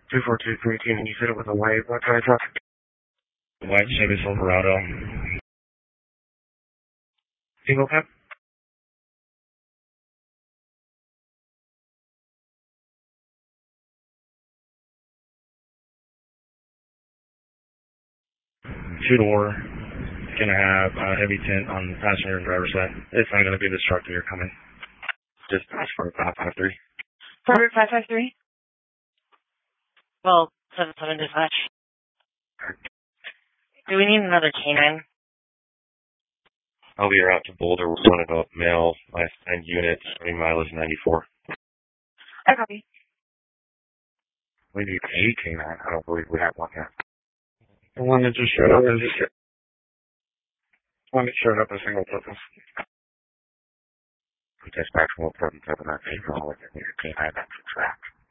2423 team, and you said it was a white. What kind of truck? White Chevy Silverado. Single cab? Two-door. It's going to have a heavy tint on the passenger and driver's side. It's not going to be this truck that you're coming. Just ask for 553. Robert 553. Well, 77 dispatch. Do we need another canine? I'll be out to Boulder with one adult male, last 10 units, running mileage 94. I copy. We need a canine. I don't believe we have one yet. The one that just showed up is one that showed up as single purpose. We dispatch 177 on April with a canine that's tracked.